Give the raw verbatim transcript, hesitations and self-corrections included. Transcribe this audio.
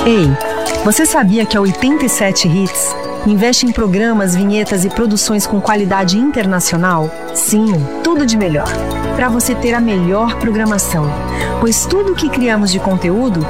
Ei, você sabia que a oitenta e sete Hits investe em programas, vinhetas e produções com qualidade internacional? Sim, tudo de melhor, para você ter a melhor programação. Pois tudo o que criamos de conteúdo